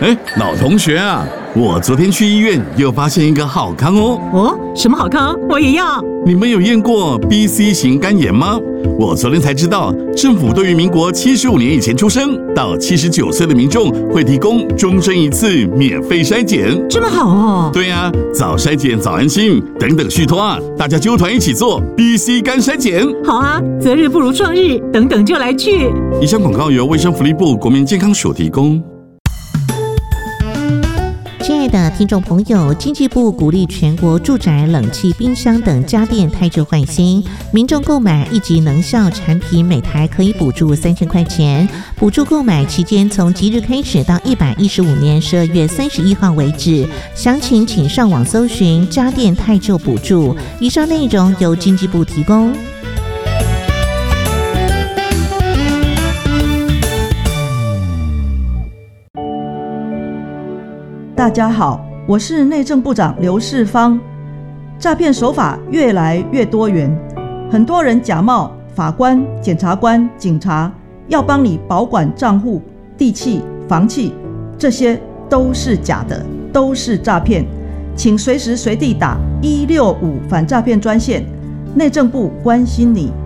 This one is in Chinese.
老同学啊，我昨天去医院又发现一个好康哦。 哦，什么好康？我也要。 你们有验过 BC 型肝炎吗？我昨天才知道，政府对于民国75年以前出生到79岁的民众会提供终身一次免费筛检。 这么好哦？ 对啊，早筛检早安心，等等续托啊，大家揪团一起做 BC 肝筛检。 好啊，择日不如撞日，等等就来去。 以上广告由卫生福利部国民健康署提供。 亲爱的听众朋友，经济部鼓励全国住宅冷气、冰箱等家电汰旧换新，民众购买一级能效产品，每台可以补助3000块钱。补助购买期间从即日开始到115年12月31号为止。详情请上网搜寻家电汰旧补助。以上内容由经济部提供。 大家好，我是内政部长刘世芳。诈骗手法越来越多元，很多人假冒法官、检察官、警察，要帮你保管账户、地契、房契，这些都是假的，都是诈骗。请随时随地打165反诈骗专线，内政部关心你。